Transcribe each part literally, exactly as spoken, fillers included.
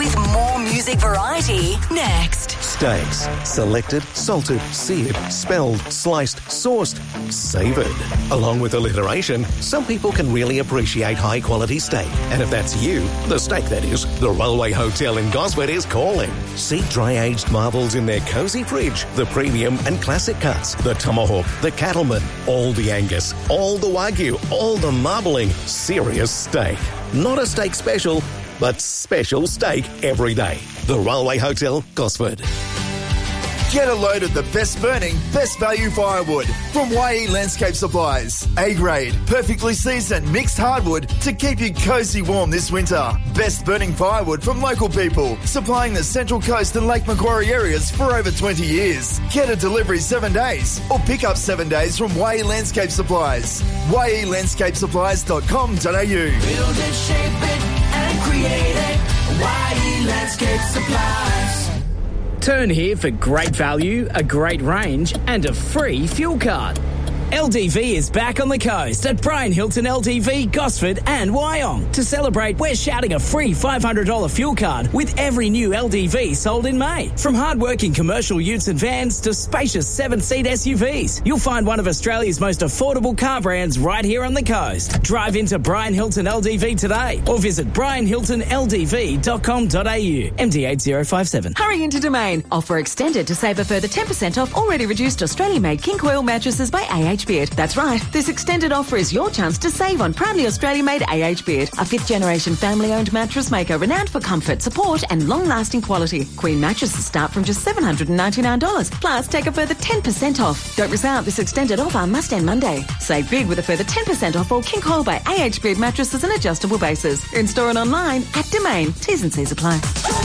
with more music variety next. Steaks. Selected, salted, seared, spelled, sliced, sourced, savoured. Along with alliteration, some people can really appreciate high-quality steak. And if that's you, the steak that is, the Railway Hotel in Gosford is calling. See dry-aged marvels in their cosy fridge, the premium and classic cuts, the tomahawk, the cattleman, all the Angus, all the Wagyu, all the marbling. Serious steak. Not a steak special, but special steak every day. The Railway Hotel, Gosford. Get a load of the best burning, best value firewood from Y E Landscape Supplies. A-grade, perfectly seasoned mixed hardwood to keep you cosy warm this winter. Best burning firewood from local people, supplying the Central Coast and Lake Macquarie areas for over twenty years. Get a delivery seven days or pick up seven days from Y E Landscape Supplies. y e landscape supplies dot com dot a u. Build it, shape it and create it. Y E Landscape Supplies. Turn here for great value, a great range and a free fuel card. L D V is back on the coast at Brian Hilton L D V, Gosford and Wyong. To celebrate, we're shouting a free five hundred dollars fuel card with every new L D V sold in May. From hard-working commercial utes and vans to spacious seven-seat S U Vs, you'll find one of Australia's most affordable car brands right here on the coast. Drive into Brian Hilton L D V today or visit brian hilton l d v dot com dot a u. M D eight zero five seven. Hurry into Domain. Offer extended to save a further ten percent off already reduced Australian-made king coil mattresses by A H Beard. That's right. This extended offer is your chance to save on proudly Australian-made A H Beard, a fifth-generation family-owned mattress maker renowned for comfort, support and long-lasting quality. Queen mattresses start from just seven hundred ninety-nine dollars. Plus, take a further ten percent off. Don't miss out. This extended offer must end Monday. Save big with a further ten percent off all king coil by A H Beard mattresses and adjustable bases. In-store and online at Domain. T's and C's apply.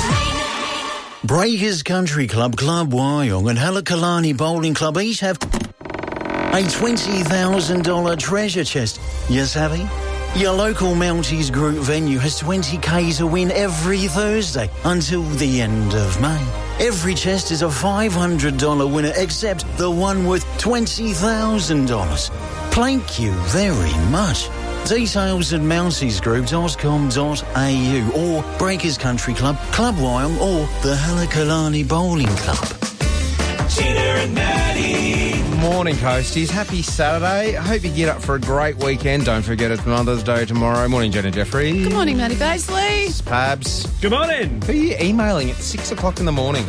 Breakers Country Club, Club Wyong and Halakalani Bowling Club each have a twenty thousand dollars treasure chest. You savvy? Your local Mounties Group venue has twenty K to win every Thursday until the end of May. Every chest is a five hundred dollars winner except the one worth twenty thousand dollars. Thank you very much. Details at mounties group dot com dot a u or Breakers Country Club, Club Wyong or the Halakalani Bowling Club. Gina and Maddie. Morning, Coasties. Happy Saturday. I hope you get up for a great weekend. Don't forget it's Mother's Day tomorrow. Morning, Jenna Jeffrey. Good morning, Maddie Baisley. Pabs. Good morning. Who are you emailing at six o'clock in the morning?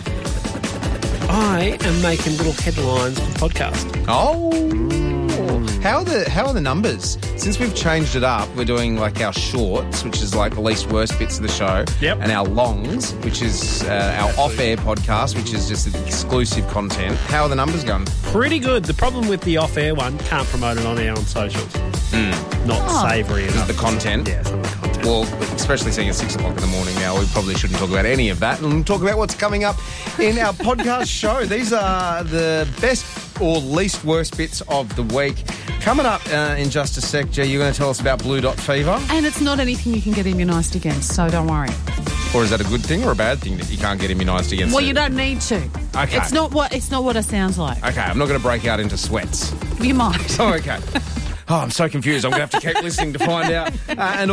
I am making little headlines for the podcast. Oh. How are the how are the numbers? Since we've changed it up, we're doing like our shorts, which is like the least worst bits of the show, yep. and our longs, which is uh, our off-air podcast, which is just exclusive content. How are the numbers going? Pretty good. The problem with the off-air one, can't promote it on our own socials. Mm. Not oh. savoury enough. The content? Yeah, some of the content. Well, especially seeing at six o'clock in the morning now, we probably shouldn't talk about any of that and talk about what's coming up in our podcast show. These are the best or least worst bits of the week. Coming up uh, in just a sec, G, you're going to tell us about Blue Dot Fever. And it's not anything you can get immunised against, so don't worry. Or is that a good thing or a bad thing that you can't get immunised against? Well, it? you don't need to. Okay. It's not what it's not what it sounds like. Okay, I'm not going to break out into sweats. You might. Oh, okay. Oh, I'm so confused. I'm going to have to keep listening to find out. Uh, and